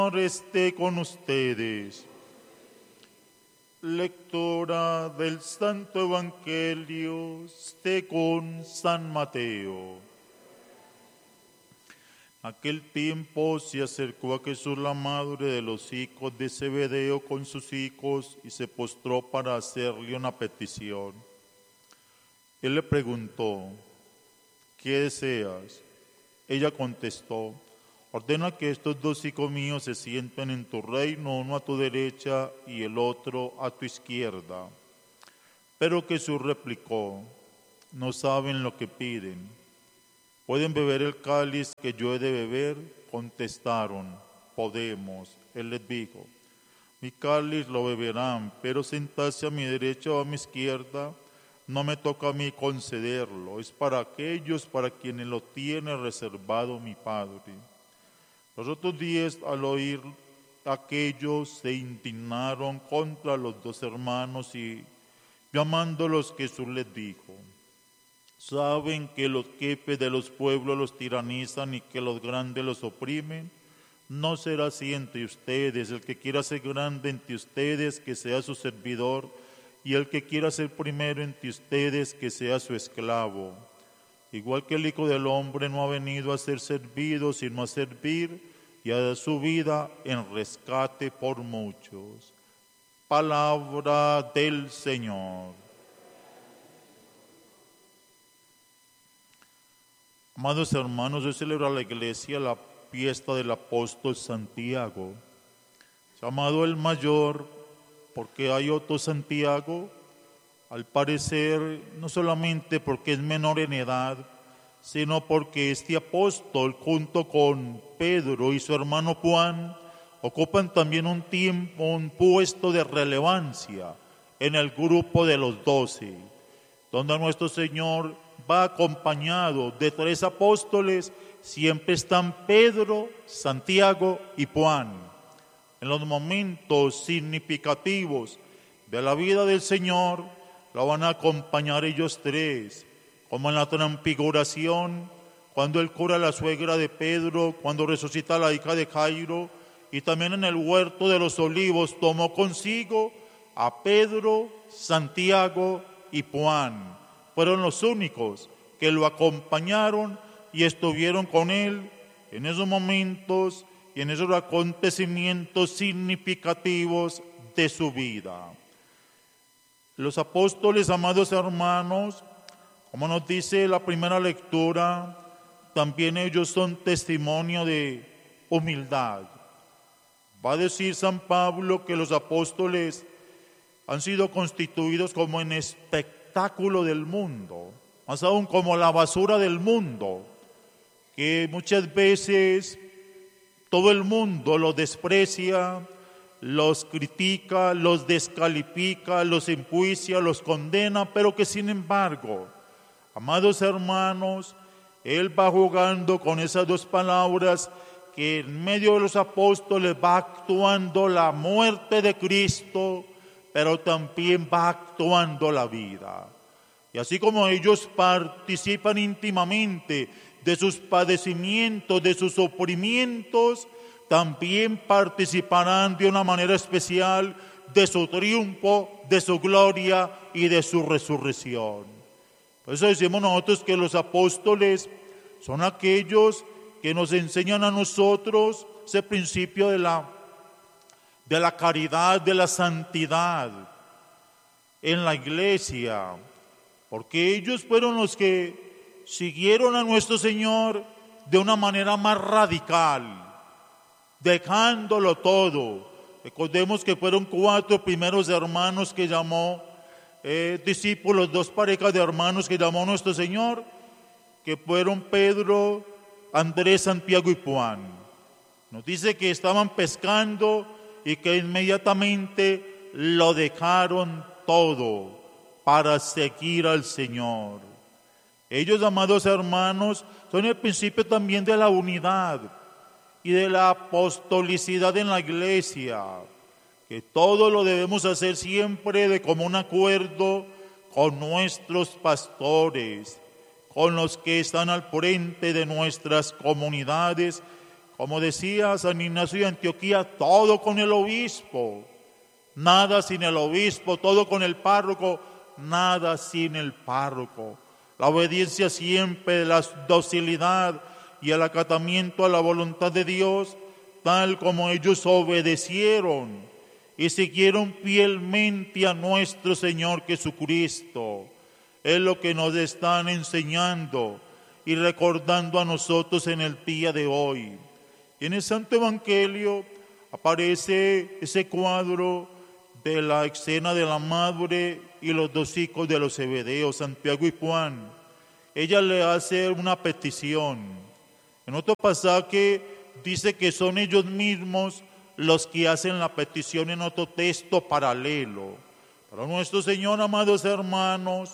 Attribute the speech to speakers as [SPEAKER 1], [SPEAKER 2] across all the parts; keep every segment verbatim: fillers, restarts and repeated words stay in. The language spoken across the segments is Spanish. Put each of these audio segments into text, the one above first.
[SPEAKER 1] Señor esté con ustedes. Lectura del Santo Evangelio según San Mateo. Aquel tiempo se acercó a Jesús la madre de los hijos de Zebedeo con sus hijos y se postró para hacerle una petición. Él le preguntó: ¿qué deseas? Ella contestó: ordena que estos dos hijos míos se sienten en tu reino, uno a tu derecha y el otro a tu izquierda. Pero Jesús replicó: no saben lo que piden. ¿Pueden beber el cáliz que yo he de beber? Contestaron: podemos. Él les dijo: mi cáliz lo beberán, pero sentarse a mi derecha o a mi izquierda no me toca a mí concederlo, es para aquellos para quienes lo tiene reservado mi Padre. Los otros diez, al oír aquello, se indignaron contra los dos hermanos y, llamándolos, Jesús les dijo: ¿saben que los jefes de los pueblos los tiranizan y que los grandes los oprimen? No será así entre ustedes. El que quiera ser grande entre ustedes, que sea su servidor, y el que quiera ser primero entre ustedes, que sea su esclavo. Igual que el Hijo del Hombre no ha venido a ser servido, sino a servir y a dar su vida en rescate por muchos. Palabra del Señor. Amados hermanos, hoy celebra la Iglesia la fiesta del apóstol Santiago, llamado el mayor, porque hay otro Santiago, al parecer, no solamente porque es menor en edad, sino porque este apóstol, junto con Pedro y su hermano Juan, ocupan también un tiempo, un puesto de relevancia en el grupo de los doce, donde nuestro Señor va acompañado de tres apóstoles. Siempre están Pedro, Santiago y Juan. En los momentos significativos de la vida del Señor, lo van a acompañar ellos tres, como en la transfiguración, cuando Él cura a la suegra de Pedro, cuando resucita a la hija de Jairo, y también en el huerto de los olivos tomó consigo a Pedro, Santiago y Juan. Fueron los únicos que lo acompañaron y estuvieron con Él en esos momentos y en esos acontecimientos significativos de su vida. Los apóstoles, amados hermanos, como nos dice la primera lectura, también ellos son testimonio de humildad. Va a decir San Pablo que los apóstoles han sido constituidos como en espectáculo del mundo, más aún como la basura del mundo, que muchas veces todo el mundo los desprecia, los critica, los descalifica, los enjuicia, los condena, pero que sin embargo, amados hermanos, Él va jugando con esas dos palabras, que en medio de los apóstoles va actuando la muerte de Cristo, pero también va actuando la vida. Y así como ellos participan íntimamente de sus padecimientos, de sus sufrimientos, también participarán de una manera especial de su triunfo, de su gloria y de su resurrección. Por eso decimos nosotros que los apóstoles son aquellos que nos enseñan a nosotros ese principio de la, de la caridad, de la santidad en la iglesia, porque ellos fueron los que siguieron a nuestro Señor de una manera más radical, dejándolo todo. Recordemos que fueron cuatro primeros hermanos que llamó, eh, discípulos, dos parejas de hermanos que llamó nuestro Señor, que fueron Pedro, Andrés, Santiago y Juan. Nos dice que estaban pescando y que inmediatamente lo dejaron todo para seguir al Señor. Ellos, amados hermanos, son el principio también de la unidad y de la apostolicidad en la iglesia, que todo lo debemos hacer siempre de común acuerdo con nuestros pastores, con los que están al frente de nuestras comunidades, Como decía San Ignacio de Antioquía, todo con el obispo, nada sin el obispo, todo con el párroco, nada sin el párroco. La obediencia siempre, la docilidad y el acatamiento a la voluntad de Dios, tal como ellos obedecieron y siguieron fielmente a nuestro Señor Jesucristo. Es lo que nos están enseñando y recordando a nosotros en el día de hoy. Y en el Santo Evangelio aparece ese cuadro de la escena de la madre y los dos hijos de los Zebedeos, Santiago y Juan. Ella le hace una petición. En otro pasaje dice que son ellos mismos los que hacen la petición en otro texto paralelo. Pero nuestro Señor, amados hermanos,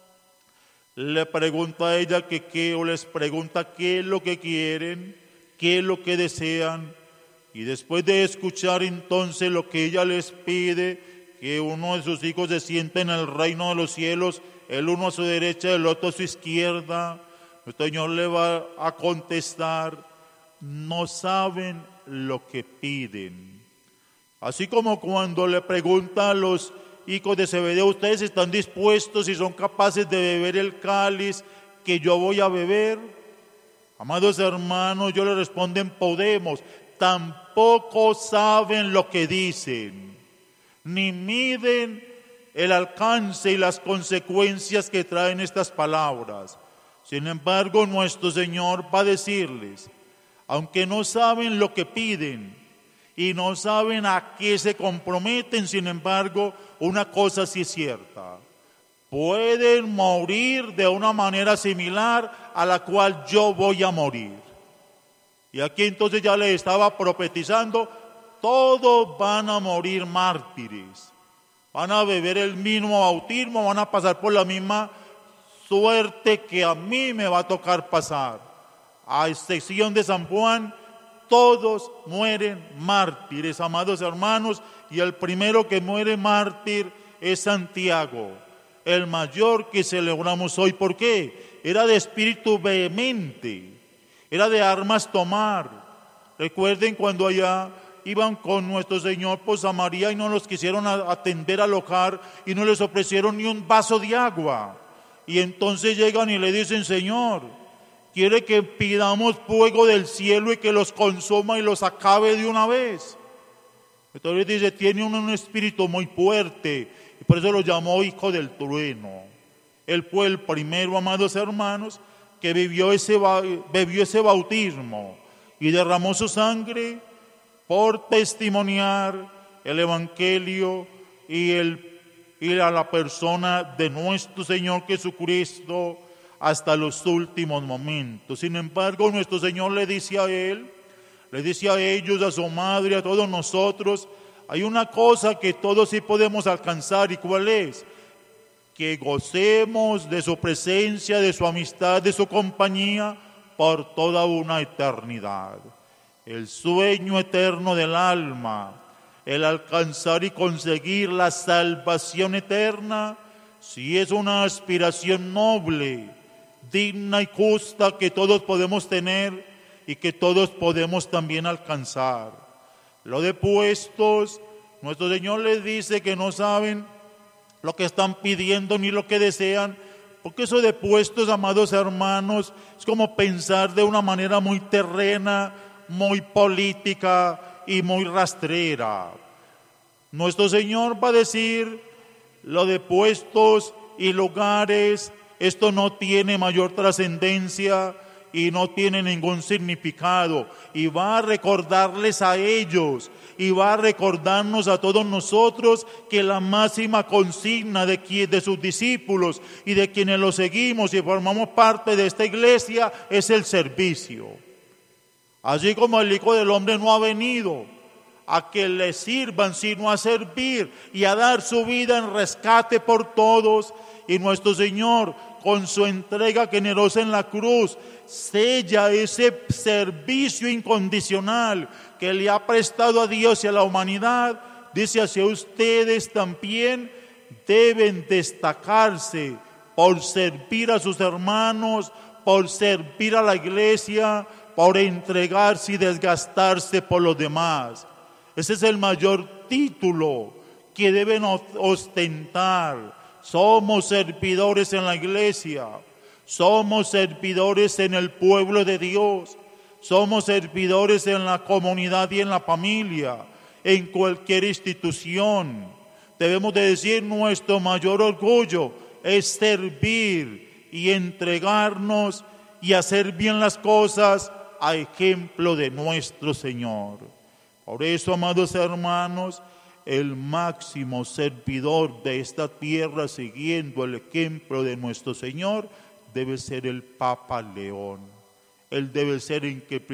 [SPEAKER 1] le pregunta a ella que qué, o les pregunta qué es lo que quieren, qué es lo que desean, y después de escuchar entonces lo que ella les pide, que uno de sus hijos se siente en el reino de los cielos, el uno a su derecha, el otro a su izquierda, nuestro Señor le va a contestar: no saben lo que piden. Así como cuando le pregunta a los hijos de Zebedeo: ¿ustedes están dispuestos y son capaces de beber el cáliz que yo voy a beber? Amados hermanos, ellos le responden: podemos. Tampoco saben lo que dicen, ni miden el alcance y las consecuencias que traen estas palabras. Sin embargo, nuestro Señor va a decirles: aunque no saben lo que piden y no saben a qué se comprometen, sin embargo, una cosa sí es cierta: pueden morir de una manera similar a la cual yo voy a morir. Y aquí entonces ya le estaba profetizando: todos van a morir mártires, van a beber el mismo bautismo, van a pasar por la misma suerte que a mí me va a tocar pasar. A excepción de San Juan, todos mueren mártires, amados hermanos, y el primero que muere mártir es Santiago, el mayor que celebramos hoy. ¿Por qué? Era de espíritu vehemente, era de armas tomar. Recuerden cuando allá iban con nuestro Señor por Samaria y no los quisieron atender, alojar, y no les ofrecieron ni un vaso de agua. Y entonces llegan y le dicen: Señor, ¿quiere que pidamos fuego del cielo y que los consuma y los acabe de una vez? Entonces dice: tiene un, un espíritu muy fuerte, y por eso lo llamó hijo del trueno. Él fue el primero, amados hermanos, que vivió ese, bebió ese bautismo y derramó su sangre por testimoniar el Evangelio y, el, y a la persona de nuestro Señor Jesucristo hasta los últimos momentos. Sin embargo, nuestro Señor le dice a él, le dice a ellos, a su madre, a todos nosotros: hay una cosa que todos sí podemos alcanzar. ¿Y cuál es? Que gocemos de su presencia, de su amistad, de su compañía por toda una eternidad. El sueño eterno del alma, el alcanzar y conseguir la salvación eterna, sí es una aspiración noble, digna y justa, que todos podemos tener y que todos podemos también alcanzar. Lo de puestos, nuestro Señor les dice que no saben lo que están pidiendo ni lo que desean, porque eso de puestos, amados hermanos, es como pensar de una manera muy terrena, muy política y muy rastrera. Nuestro Señor va a decir: lo de puestos y lugares, esto no tiene mayor trascendencia y no tiene ningún significado, y va a recordarles a ellos y va a recordarnos a todos nosotros que la máxima consigna de, de sus discípulos y de quienes los seguimos y formamos parte de esta iglesia es el servicio. Así como el Hijo del Hombre no ha venido a que le sirvan, sino a servir y a dar su vida en rescate por todos, y nuestro Señor, con su entrega generosa en la cruz, sella ese servicio incondicional que le ha prestado a Dios y a la humanidad. Dice: hacia ustedes también deben destacarse por servir a sus hermanos, por servir a la iglesia, por entregarse y desgastarse por los demás. Ese es el mayor título que deben ostentar. Somos servidores en la iglesia, somos servidores en el pueblo de Dios, somos servidores en la comunidad y en la familia, en cualquier institución. Debemos de decir, nuestro mayor orgullo es servir y entregarnos y hacer bien las cosas a ejemplo de nuestro Señor. Por eso, amados hermanos, el máximo servidor de esta tierra, siguiendo el ejemplo de nuestro Señor, debe ser el Papa León. Él debe ser en que